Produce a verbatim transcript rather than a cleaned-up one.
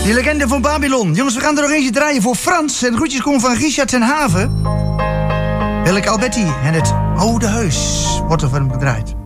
Die legende van Babylon. Jongens, we gaan er nog eentje draaien voor Frans. En de groetjes komen van Richard ten Haven. Willeke Alberti en het oude huis wordt er van hem gedraaid.